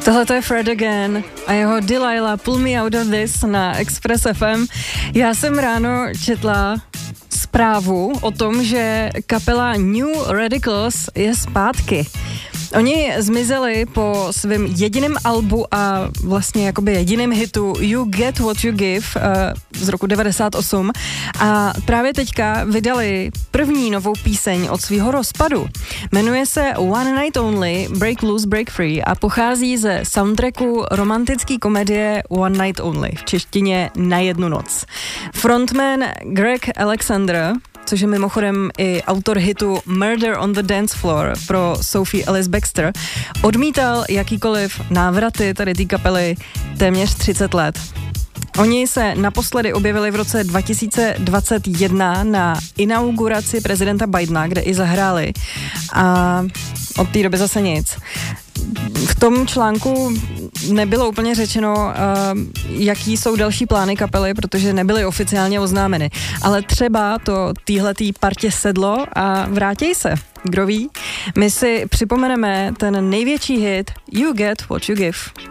Tohle je Fred Again a jeho Delilah Pull Me Out of This na Express FM. Já jsem ráno četla zprávu o tom, že kapela New Radicals je zpátky. Oni zmizeli po svém jediném albu a vlastně jakoby jediném hitu You Get What You Give z roku 98 a právě teďka vydali první novou píseň od svého rozpadu. Jmenuje se One Night Only, Break Loose, Break Free a pochází ze soundtracku romantické komedie One Night Only, v češtině Na jednu noc. Frontman Greg Alexander, což je mimochodem i autor hitu Murder on the Dance Floor pro Sophie Ellis Bextor, odmítal jakýkoliv návraty tady té kapely téměř 30 let. Oni se naposledy objevili v roce 2021 na inauguraci prezidenta Bidena, kde i zahráli a od té doby zase nic. V tom článku nebylo úplně řečeno, jaký jsou další plány kapely, protože nebyly oficiálně oznámeny. Ale třeba to téhletý partě sedlo a vrátí se. Kdo ví? My si připomeneme ten největší hit You Get What You Give.